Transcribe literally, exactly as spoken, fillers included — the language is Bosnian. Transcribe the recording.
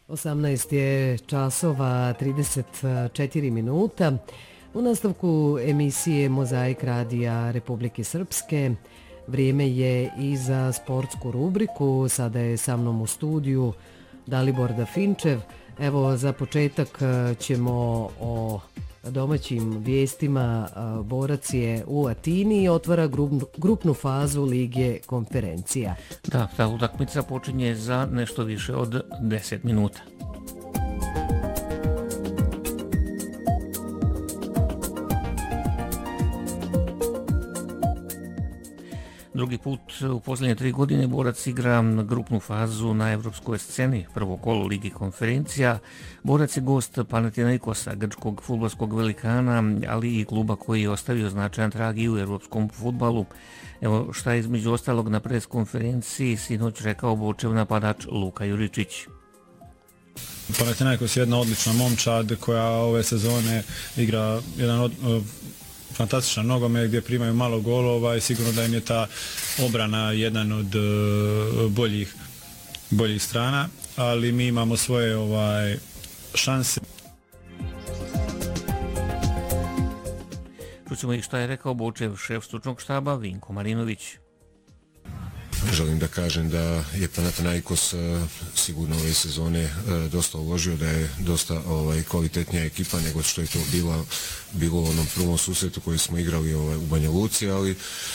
osamnaest je časova trideset četiri minuta. U nastavku emisije Mozaik radija Republike Srpske vrijeme je i za sportsku rubriku. Sada je sa mnom u studiju Dalibor Dafinčev. Evo, za početak ćemo o domaćim vijestima. Borac je u Atini i otvara grupnu, grupnu fazu Lige konferencija. Da, ta utakmica počinje za nešto više od deset minuta. Drugi put u posljednje tri godine Borac igra grupnu fazu na evropskoj sceni, prvo kolo Ligi konferencija. Borac je gost Panathinaikosa, grčkog fudbalskog velikana, ali i kluba koji je ostavio značajan trag i u evropskom fudbalu. Evo šta je između ostalog na pres konferenciji sinoć rekao Bočev napadač Luka Juričić. Panathinaikos je jedna odlična momčad koja ove sezone igra jedan od fantastičan nogomet gdje primaju malo golova i sigurno da im je ta obrana jedan od uh, boljih boljih strana, ali mi imamo svoje ovaj šanse. Čućemo i šta je rekao Bočev šef stručnog štaba Vinko Marinović. Želim da kažem da je Panathinaikos uh, sigurno ove sezone uh, dosta uložio, da je dosta ovaj, kvalitetnija ekipa nego što je to bila, bilo u onom prvom susretu koji smo igrali ovaj, u Banja Luci, ali